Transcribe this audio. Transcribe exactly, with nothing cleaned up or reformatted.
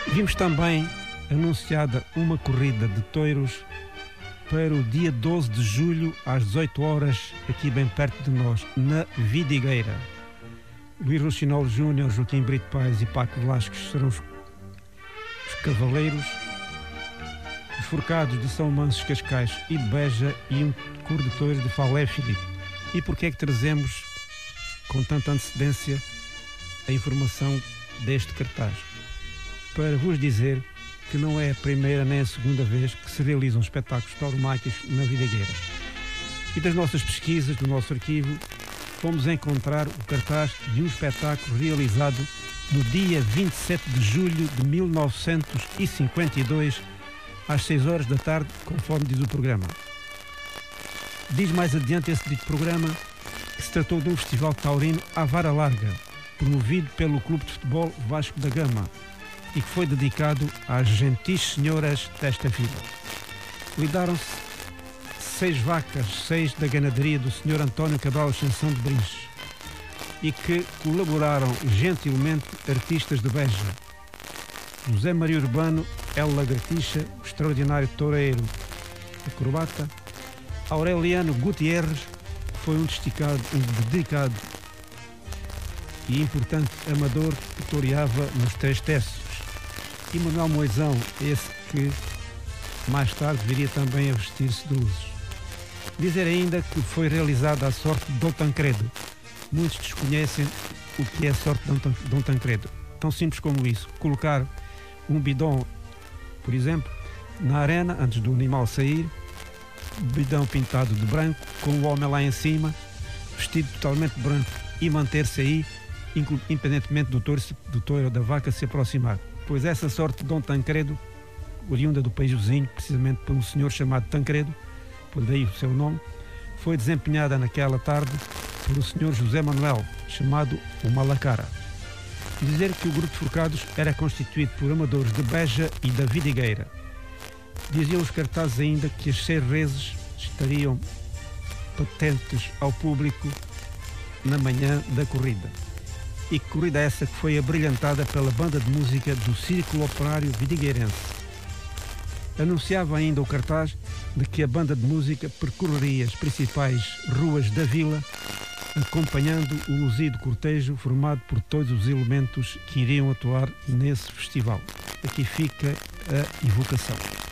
Vimos também anunciada uma corrida de touros para o dia doze de julho às dezoito horas, aqui bem perto de nós, na Vidigueira. Luís Rochinol Júnior, Joaquim Brito Pais e Paco Velasquez serão os, os cavaleiros. Os Forcados de São Mansos, Cascais e de Beja e um cor de touros de Falé Filipe. E porquê é que trazemos com tanta antecedência a informação deste cartaz? Para vos dizer que não é a primeira nem a segunda vez que se realizam espetáculos tauromáquicos na Vidigueira. E das nossas pesquisas, do nosso arquivo, fomos encontrar o cartaz de um espetáculo realizado no dia vinte e sete de julho de mil novecentos e cinquenta e dois, às seis horas da tarde, conforme diz o programa. Diz mais adiante esse dito programa que se tratou de um festival taurino à vara larga, promovido pelo Clube de Futebol Vasco da Gama, e que foi dedicado às gentis senhoras desta vila. Lidaram-se seis vacas, seis da ganaderia do senhor António Cabral Ascensão de Brins, e que colaboraram gentilmente artistas de Beja. José Maria Urbano, El Lagartixa, o extraordinário toureiro acrobata. Aureliano Gutierrez foi um desticado, um dedicado e importante amador que toreava nos Três Terços. E Manuel Moisão, esse que mais tarde viria também a vestir-se de luzes. Dizer ainda que foi realizada a sorte de Dom Tancredo. Muitos desconhecem o que é a sorte de Dom Tancredo. Tão simples como isso. Colocar um bidão, por exemplo, na arena, antes do animal sair, bidão pintado de branco, com o homem lá em cima, vestido totalmente de branco, e manter-se aí, independentemente do touro, do touro ou da vaca se aproximar. Pois essa sorte de Dom Tancredo, oriunda do país vizinho, precisamente por um senhor chamado Tancredo, por daí o seu nome, foi desempenhada naquela tarde por o senhor José Manuel, chamado o Malacara. Dizer que o grupo de Forcados era constituído por amadores de Beja e da Vidigueira. Diziam os cartazes ainda que as seis reses estariam patentes ao público na manhã da corrida. E que corrida essa que foi abrilhantada pela banda de música do Círculo Operário Vidigueirense. Anunciava ainda o cartaz de que a banda de música percorreria as principais ruas da vila, acompanhando o luzido cortejo formado por todos os elementos que iriam atuar nesse festival. Aqui fica a evocação.